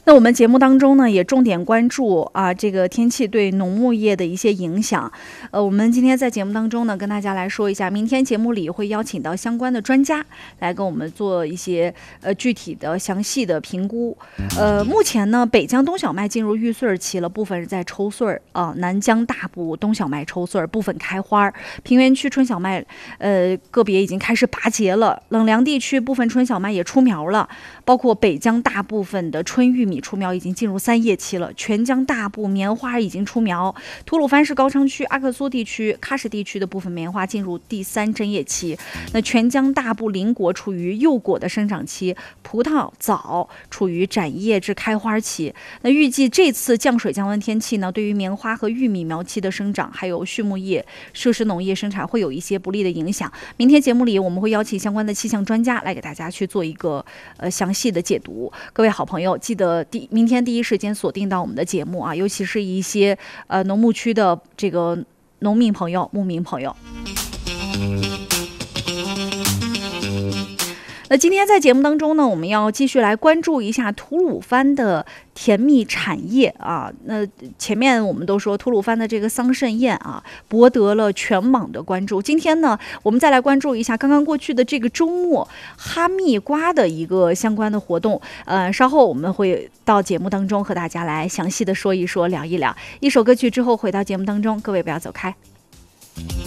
那我们节目当中呢，也重点关注啊这个天气对农牧业的一些影响。我们今天在节目当中呢，跟大家来说一下，明天节目里会邀请到相关的专家来跟我们做一些具体的详细的评估。目前呢，北疆冬小麦进入育穗期了，部分是在抽穗啊，南疆大部冬小麦抽穗，部分开花，平原区春小麦个别已经开始拔节了，冷凉地区部分春小麦也出苗了，包括北疆大部分的春玉米出苗已经进入3叶期了，全疆大部棉花已经出苗，吐鲁番市高昌区、阿克苏地区、喀什地区的部分棉花进入第3针叶期。那全疆大部邻国处于幼果的生长期，葡萄枣处于展叶至开花期。那预计这次降水降温天气呢，对于棉花和玉米苗期的生长，还有畜牧业、设施农业生产会有一些不利的影响。明天节目里我们会邀请相关的气象专家来给大家去做一个详细的解读。各位好朋友，记得明天第一时间锁定到我们的节目啊，尤其是一些农牧区的这个农民朋友、牧民朋友。那今天在节目当中呢，我们要继续来关注一下吐鲁番的甜蜜产业啊。那前面我们都说吐鲁番的这个桑葚宴啊，博得了全网的关注。今天呢，我们再来关注一下刚刚过去的这个周末哈密瓜的一个相关的活动。稍后我们会到节目当中和大家来详细的说一说、聊一聊。一首歌曲之后回到节目当中，各位不要走开。